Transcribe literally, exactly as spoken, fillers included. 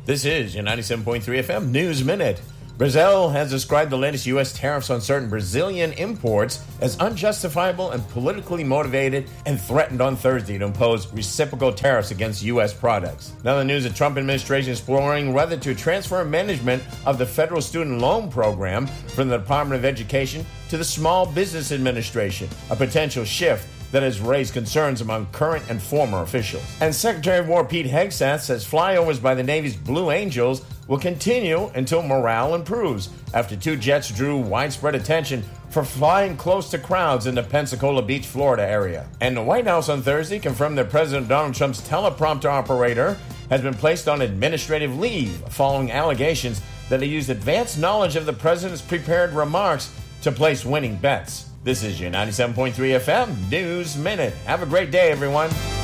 This is your ninety-seven point three F M News Minute. Brazil has described the latest U S tariffs on certain Brazilian imports as unjustifiable and politically motivated, and threatened on Thursday to impose reciprocal tariffs against U S products. Now, the news: the Trump administration is exploring whether to transfer management of the federal student loan program from the Department of Education to the Small Business Administration, a potential shift that has raised concerns among current and former officials. And Secretary of War Pete Hegseth says flyovers by the Navy's Blue Angels will continue until morale improves, after two jets drew widespread attention for flying close to crowds in the Pensacola Beach, Florida area. And the White House on Thursday confirmed that President Donald Trump's teleprompter operator has been placed on administrative leave following allegations that he used advanced knowledge of the president's prepared remarks to place winning bets. This is your ninety-seven point three F M News Minute. Have a great day, everyone.